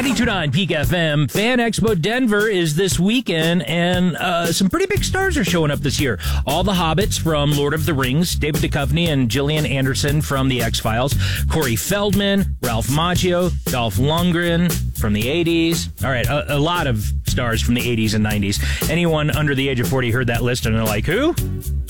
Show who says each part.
Speaker 1: 92.9 Peak FM. Fan Expo Denver is this weekend, and some pretty big stars are showing up this year. All the Hobbits from Lord of the Rings, David Duchovny and Gillian Anderson from The X-Files, Corey Feldman, Ralph Macchio, Dolph Lundgren from the 80s. All right, a lot of stars from the 80s and 90s. Anyone under the age of 40 heard that list and they're like, who?